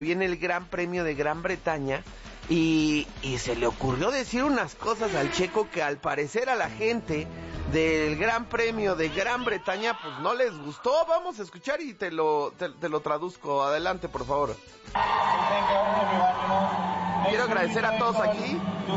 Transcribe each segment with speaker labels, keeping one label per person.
Speaker 1: viene el Gran Premio de Gran Bretaña y se le ocurrió decir unas cosas al Checo que al parecer a la gente del Gran Premio de Gran Bretaña pues no les gustó. Vamos a escuchar y te lo traduzco. Adelante, por favor. Quiero agradecer a todos aquí.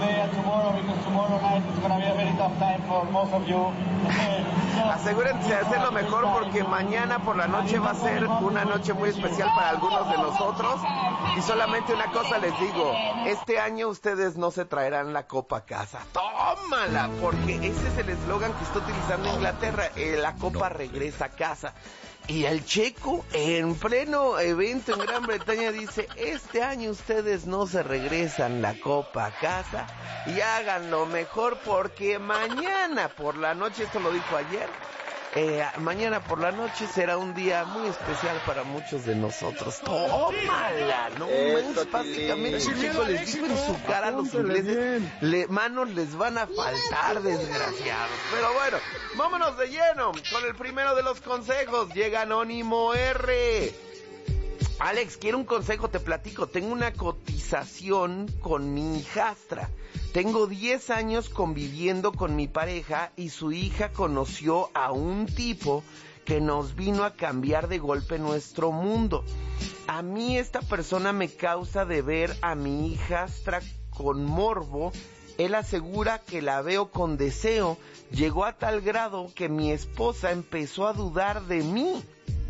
Speaker 1: Asegúrense de hacerlo mejor porque mañana por la noche va a ser una noche muy especial para algunos de nosotros. Y solamente una cosa les digo, este año ustedes no se traerán la copa a casa. ¡Tómala! Porque ese es el eslogan que está utilizando Inglaterra, la copa regresa a casa. Y el Checo, en pleno evento en Gran Bretaña, dice, este año ustedes no se regresan la copa a casa y háganlo mejor porque mañana por la noche, esto lo dijo ayer, mañana por la noche será un día muy especial para muchos de nosotros. ¡Tómala! No manches, básicamente el Checo les dijo en su cara a los ingleses, manos les van a faltar, desgraciados. Pero bueno, vámonos de lleno con el primero de los consejos. Llega Anónimo R. Alex, quiero un consejo, te platico. Tengo una cotización con mi hijastra. Tengo 10 años conviviendo con mi pareja y su hija conoció a un tipo que nos vino a cambiar de golpe nuestro mundo. A mí esta persona me causa de ver a mi hijastra con morbo. Él asegura que la veo con deseo. Llegó a tal grado que mi esposa empezó a dudar de mí.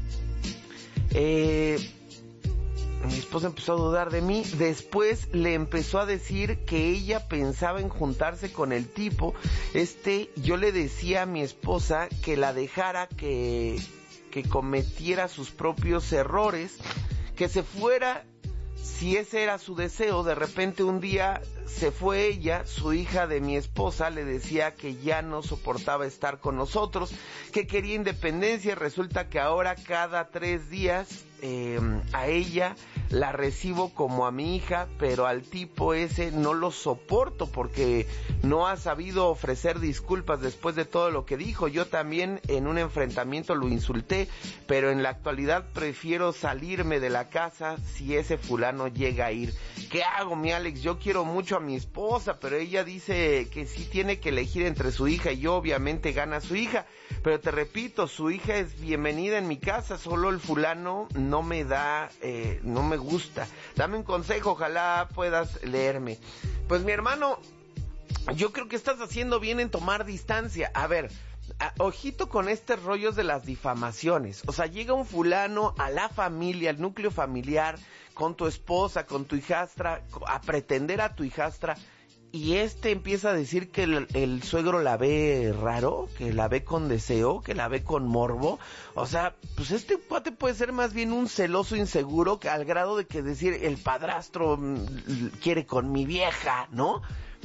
Speaker 1: Mi esposa empezó a dudar de mí. Después le empezó a decir que ella pensaba en juntarse con el tipo. Yo le decía a mi esposa que la dejara, que cometiera sus propios errores, que se fuera si ese era su deseo. De repente un día se fue ella, su hija de mi esposa le decía que ya no soportaba estar con nosotros, que quería independencia. Resulta que ahora cada 3 días a ella la recibo como a mi hija, pero al tipo ese no lo soporto porque no ha sabido ofrecer disculpas después de todo lo que dijo. Yo también en un enfrentamiento lo insulté, pero en la actualidad prefiero salirme de la casa si ese fulano llega a ir. ¿Qué hago, mi Alex? Yo quiero mucho a mi esposa, pero ella dice que sí tiene que elegir entre su hija y yo obviamente gana su hija, pero te repito, su hija es bienvenida en mi casa, solo el fulano no me da, no me gusta. Dame un consejo, ojalá puedas leerme. Pues mi hermano, yo creo que estás haciendo bien en tomar distancia. A ver, ojito con estos rollos de las difamaciones. O sea, llega un fulano a la familia, al núcleo familiar, con tu esposa, con tu hijastra, a pretender a tu hijastra, y empieza a decir que el suegro la ve raro, que la ve con deseo, que la ve con morbo. O sea, pues este cuate puede ser más bien un celoso inseguro, que al grado de que decir el padrastro quiere con mi vieja, ¿no?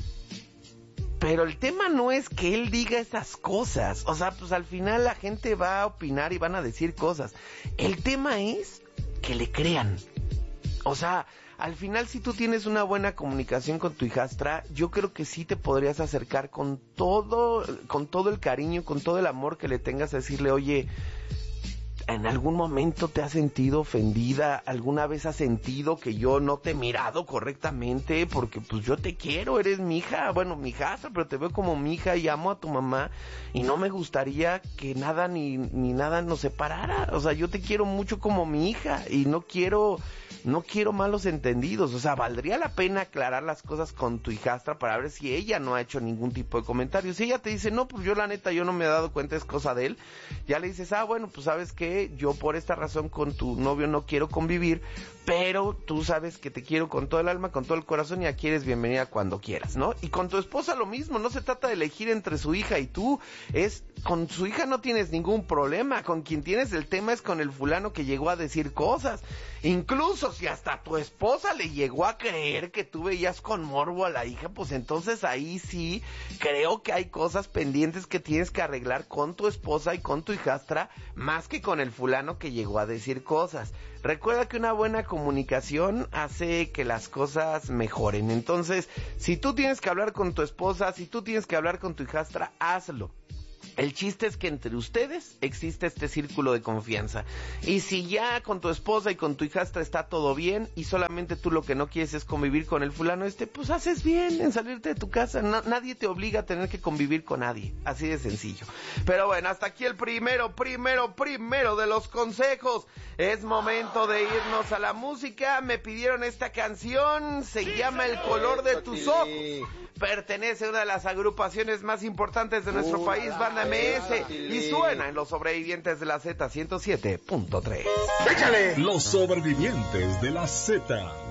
Speaker 1: Pero el tema no es que él diga esas cosas. O sea, pues al final la gente va a opinar y van a decir cosas. El tema es que le crean. O sea, al final si tú tienes una buena comunicación con tu hijastra, yo creo que sí te podrías acercar con todo el cariño, con todo el amor que le tengas, a decirle, oye, ¿en algún momento te has sentido ofendida? ¿Alguna vez has sentido que yo no te he mirado correctamente? Porque pues yo te quiero, eres mi hija, bueno, mi hijastra, pero te veo como mi hija y amo a tu mamá y no me gustaría que nada ni nada nos separara. O sea, yo te quiero mucho como mi hija y no quiero malos entendidos. O sea, valdría la pena aclarar las cosas con tu hijastra para ver si ella no ha hecho ningún tipo de comentario. Si ella te dice, no, pues yo la neta, yo no me he dado cuenta, es cosa de él, ya le dices, bueno, pues sabes que yo por esta razón con tu novio no quiero convivir, pero tú sabes que te quiero con todo el alma, con todo el corazón y aquí eres bienvenida cuando quieras, ¿no? Y con tu esposa lo mismo, no se trata de elegir entre su hija y tú, con su hija no tienes ningún problema, con quien tienes el tema es con el fulano que llegó a decir cosas. Incluso si hasta tu esposa le llegó a creer que tú veías con morbo a la hija, pues entonces ahí sí creo que hay cosas pendientes que tienes que arreglar con tu esposa y con tu hijastra, más que con el fulano que llegó a decir cosas. Recuerda que una buena comunicación hace que las cosas mejoren. Entonces, si tú tienes que hablar con tu esposa, si tú tienes que hablar con tu hijastra, hazlo. El chiste es que entre ustedes existe este círculo de confianza. Y si ya con tu esposa y con tu hijastra está todo bien y solamente tú lo que no quieres es convivir con el fulano pues haces bien en salirte de tu casa. Nadie te obliga a tener que convivir con nadie. Así de sencillo. Pero bueno, hasta aquí el primero de los consejos. Es momento de irnos a la música. Me pidieron esta canción. Se llama El color de tus ojos. Pertenece a una de las agrupaciones más importantes de nuestro país, Banda MS, y suena en Los Sobrevivientes de la Z 107.3.
Speaker 2: ¡Échale! Los Sobrevivientes de la Z.